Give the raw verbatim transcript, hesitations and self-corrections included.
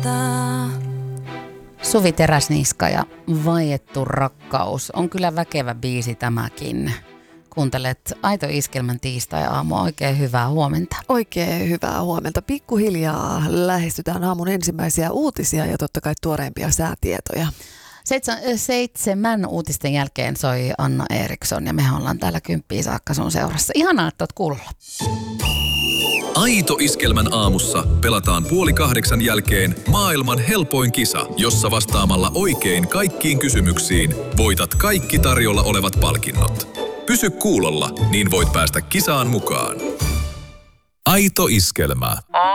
Suvi Teräsniska ja Vaiettu rakkaus on kyllä väkevä biisi tämäkin. Kuuntelet Aito Iskelmän tiistai-aamua. Oikein hyvää huomenta. Oikein hyvää huomenta. Pikkuhiljaa lähestytään aamun ensimmäisiä uutisia ja totta kai tuoreimpia säätietoja. Seitsemän, seitsemän uutisten jälkeen soi Anna Eriksson ja me ollaan täällä kymppiä saakka sun seurassa. Ihanaa, että oot kuulla. Aito Iskelmän aamussa pelataan puoli kahdeksan jälkeen maailman helpoin kisa, jossa vastaamalla oikein kaikkiin kysymyksiin voitat kaikki tarjolla olevat palkinnot. Pysy kuulolla, niin voit päästä kisaan mukaan. Aito Iskelmä.